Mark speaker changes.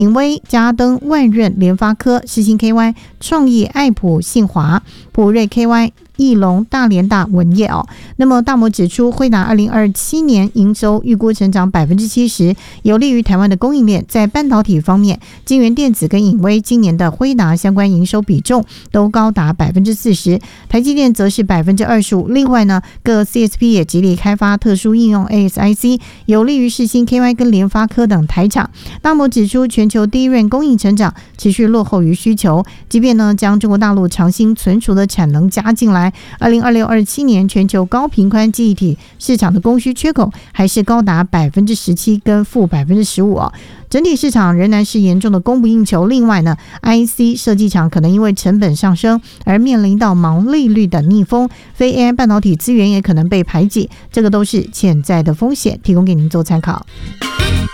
Speaker 1: 影威、嘉登、万润、联发科、世芯 KY、创意、爱普、信华、普瑞 KY、翼龙、大联大、文业那么大摩指出，辉达2027年营收预估成长 70%， 有利于台湾的供应链。在半导体方面，晶圆电子跟影威今年的辉达相关营收比重都高达 40%， 台积电则是 25%。 另外呢，各 CSP 也极力开发特殊应用 ASIC， 有利于世芯 KY 跟联发科等台厂。大摩指出，全球DRAM供应成长持续落后于需求，即便呢将中国大陆长鑫存储的产能加进来，2026-27年全球高频宽记忆体市场的供需缺口还是高达 17% 跟负 15% 整体市场仍然是严重的供不应求。另外呢 IC 设计厂可能因为成本上升而面临到毛利率的逆风，非 AI 半导体资源也可能被排挤，这个都是潜在的风险，提供给您做参考。